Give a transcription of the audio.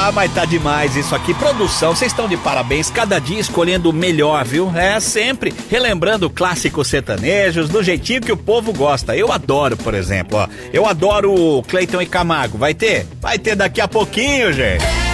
Ah, mas tá demais isso aqui. Produção, vocês estão de parabéns, cada dia escolhendo o melhor, viu? É, sempre relembrando clássicos sertanejos, do jeitinho que o povo gosta. Eu adoro, por exemplo, ó. Eu adoro o Cleiton e Camargo. Vai ter? Vai ter daqui a pouquinho, gente.